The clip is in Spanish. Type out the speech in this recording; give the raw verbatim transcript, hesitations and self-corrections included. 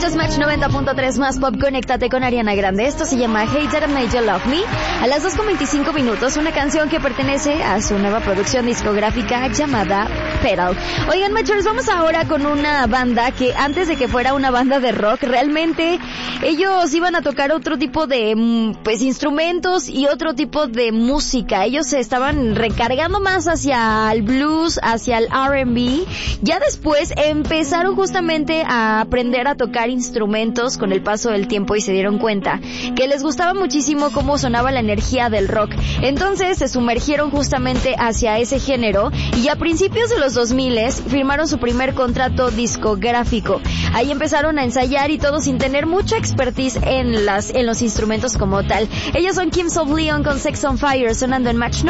Escuchas Match noventa punto tres más Pop, conéctate con Ariana Grande. Esto se llama Hey That Made You Love Me. A las dos con veinticinco minutos, una canción que pertenece a su nueva producción discográfica llamada Pedal. Oigan, Matchers, vamos ahora con una banda que antes de que fuera una banda de rock, realmente ellos iban a tocar otro tipo de pues instrumentos y otro tipo de música. Ellos se estaban recargando más hacia el blues, hacia el R and B. Ya después empezaron justamente a aprender a tocar instrumentos con el paso del tiempo y se dieron cuenta que les gustaba muchísimo cómo sonaba la energía del rock. Entonces se sumergieron justamente hacia ese género y a principios de los dos mil firmaron su primer contrato discográfico. Ahí empezaron a ensayar y todo sin tener mucha expertise en las en los instrumentos como tal. Ellos son Kings of Leon con Sex on Fire sonando en Match